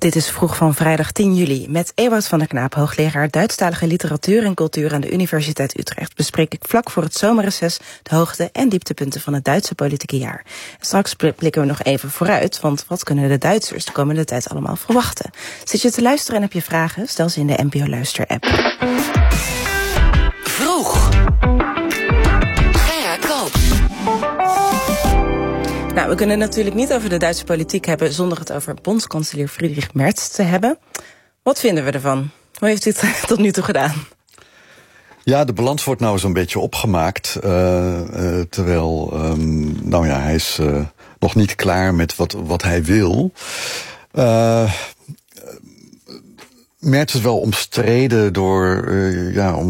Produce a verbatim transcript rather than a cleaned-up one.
Dit is Vroeg van vrijdag tien juli. Met Ewout van der Knaap, hoogleraar Duitsstalige literatuur en cultuur aan de Universiteit Utrecht, bespreek ik vlak voor het zomerreces de hoogte- en dieptepunten van het Duitse politieke jaar. En straks blikken we nog even vooruit, want wat kunnen de Duitsers de komende tijd allemaal verwachten? Zit je te luisteren en heb je vragen? Stel ze in de N P O Luister app. Vroeg. Gerard Koops. Nou, we kunnen het natuurlijk niet over de Duitse politiek hebben zonder het over bondskanselier Friedrich Merz te hebben. Wat vinden we ervan? Hoe heeft u het tot nu toe gedaan? Ja, de balans wordt nou zo'n beetje opgemaakt. Uh, uh, terwijl, um, nou ja, hij is uh, nog niet klaar met wat, wat hij wil. Uh, Merz is wel omstreden door, uh, ja, om